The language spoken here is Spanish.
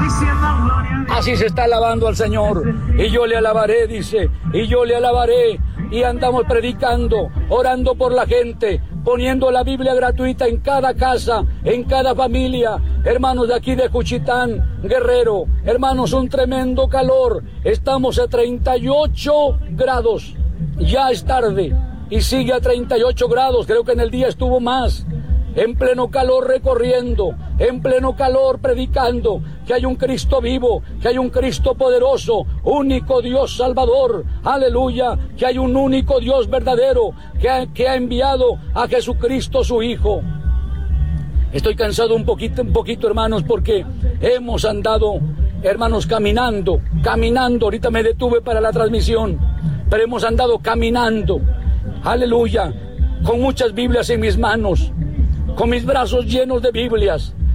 Así se está alabando al Señor. Y yo le alabaré, dice, y yo le alabaré. Y andamos predicando, orando por la gente, poniendo la Biblia gratuita en cada casa, en cada familia. Hermanos de aquí de Juchitán, Guerrero, hermanos, un tremendo calor. Estamos a 38 grados. Ya es tarde y sigue a 38 grados. Creo que en el día estuvo más. En pleno calor recorriendo, en pleno calor predicando que hay un Cristo vivo, que hay un Cristo poderoso, único Dios Salvador, aleluya, que hay un único Dios verdadero que ha enviado a Jesucristo su Hijo. Estoy cansado un poquito, hermanos, porque hemos andado, hermanos, caminando, ahorita me detuve para la transmisión, pero hemos andado caminando, aleluya, con muchas Biblias en mis manos, con mis brazos llenos de Biblias,